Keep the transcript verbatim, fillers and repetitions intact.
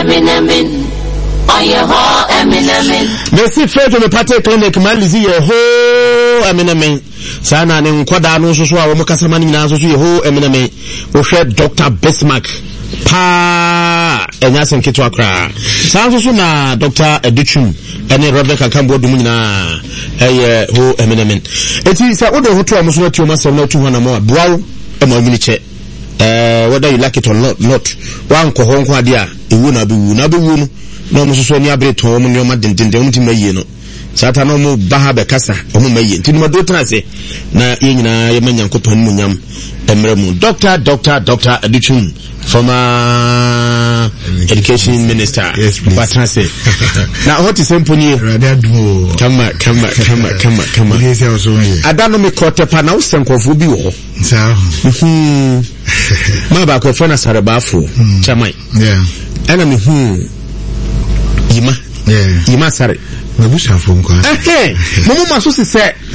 Eminem. Oh, your whole Eminem. Merci Fred to the party clinic, Malizi, your whole Eminem. Sana ne nkwada no so so a wo mukasa mani nyina so so your whole Eminem. Wo hwe Doctor Bismarck. Pa enya senketo akra. Sa so so na Doctor Educhum ene Rebecca Kambo dum nyina eh whole Eminem. Eti sa wo do hoto amuso na tioma sem na tu ho na mo boawo e ma nyini che. Uh, whether you like it or not, not one ko ho ade a ewu na be wu na be wu no na mo so ni abre to mo ne ma dendende mo ti maye no sata no mo ba ha be kasa o mo maye nti mo do tena se na ye nyina ye manya nkopan mu nyam emre mu doctor doctor doctor Educhum former education minister. Yes, please. What can I say? Now what is simple here? Come on, come on, come on, come on, come on. I don't know me quarter pa now senko fu bi wo. So. Hmm. Ma ba ko fona sarabafo. Chamai. Yeah. Ana me hu. Yima. Yeah. Yima sare. Mabusha fo nko. Eh eh. Momo maso se se